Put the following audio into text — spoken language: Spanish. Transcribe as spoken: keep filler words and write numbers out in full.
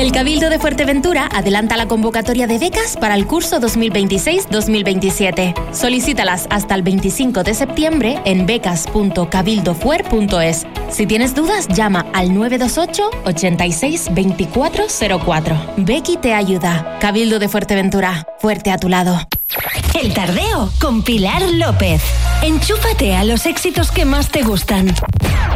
El Cabildo de Fuerteventura adelanta la convocatoria de becas para el curso dos mil veintiséis dos mil veintisiete. Solicítalas hasta el veinticinco de septiembre en becas punto cabildofuer punto es. Si tienes dudas, llama al nueve dos ocho, ochenta y seis, veinticuatro cero cuatro. Becky te ayuda. Cabildo de Fuerteventura. Fuerte a tu lado. El Tardeo con Pilar López. Enchúfate a los éxitos que más te gustan.